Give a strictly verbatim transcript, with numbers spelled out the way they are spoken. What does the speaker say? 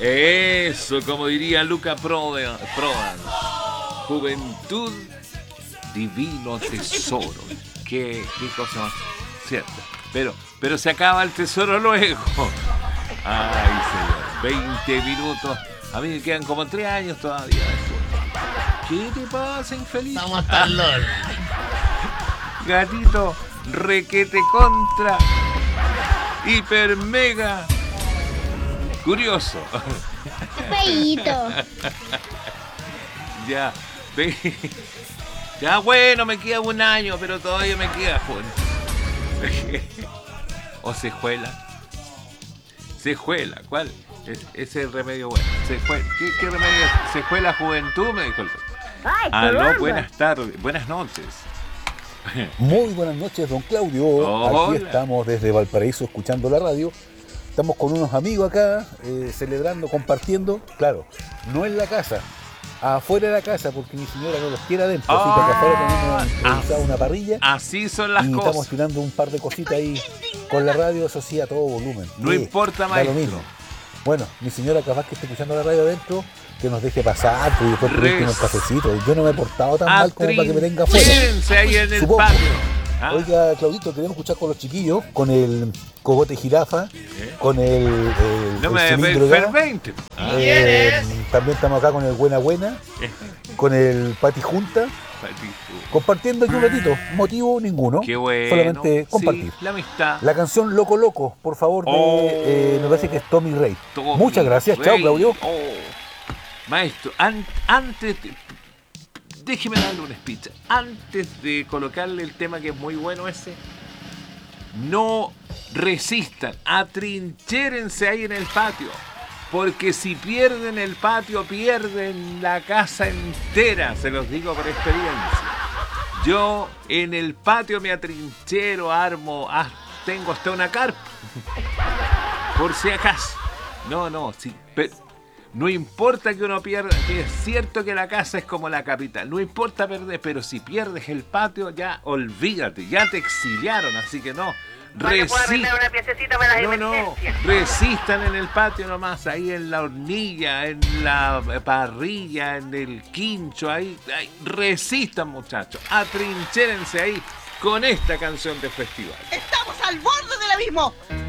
Eso, como diría Luca Prodan. Prodan. Juventud, divino tesoro. Qué, qué cosa más cierta. Pero, pero se acaba el tesoro luego. Ay, señor. veinte minutos. A mí me quedan como tres años todavía. ¿Qué te pasa, infeliz? Vamos a estar LOL. Gatito, requete contra. Hiper mega. Curioso. Feíto. Ya. Ve. Ya bueno, me queda un año, pero todavía me queda, joder. O cejuela. Cejuela, ¿cuál? Es, ese es el remedio bueno. Cejuela. ¿Qué, ¿Qué remedio? Cejuela juventud, me dijo el doctor. Ay, Aló, buenas tardes, buenas noches. Muy buenas noches, don Claudio. Hola. Aquí estamos desde Valparaíso escuchando la radio. Estamos con unos amigos acá, eh, celebrando, compartiendo. Claro, no en la casa, afuera de la casa, porque mi señora no los quiere adentro. Así que acá afuera tenemos improvisado una parrilla. Así son las y cosas. estamos tirando un par de cositas ahí con la radio, eso sí, a todo volumen. No Eh, importa, da maestro. lo mismo. Bueno, mi señora capaz que esté escuchando la radio adentro, que nos deje pasar, pues, y después pedirme un cafecito. Yo no me he portado tan mal como para que me tenga afuera. Quédense ahí en el Supongo. patio. ¿Ah? Oiga, Claudito, queremos escuchar con los chiquillos, con el cogote jirafa, ¿Eh? con el, el, No el me cilindro ver gas. veinte. Eh, también estamos acá con el Buena Buena, con el Pati Junta, compartiendo aquí un ratito. Motivo ninguno, Qué bueno. solamente compartir. Sí, la amistad. La canción Loco Loco, por favor, de, Oh. eh, me parece que es Tommy Rey. Tommy Muchas gracias, Rey. chao Claudio. Oh. Maestro, an- antes... de- déjeme darle un speech. Antes de colocarle el tema que es muy bueno ese, no resistan, atrincherense ahí en el patio. Porque si pierden el patio, pierden la casa entera, se los digo por experiencia. Yo en el patio me atrinchero, armo, ah, tengo hasta una carpa. Por si acaso. No, no, sí, pero no importa que uno pierda, que es cierto que la casa es como la capital, no importa perder, pero si pierdes el patio, ya olvídate, ya te exiliaron, así que no. Bueno, ¿puedo arreglar una piececita para las No, no, emergencias? resistan en el patio nomás, ahí en la hornilla, en la parrilla, en el quincho, ahí, ahí resistan, muchachos, atrincherense ahí con esta canción de festival. ¡Estamos al borde del abismo!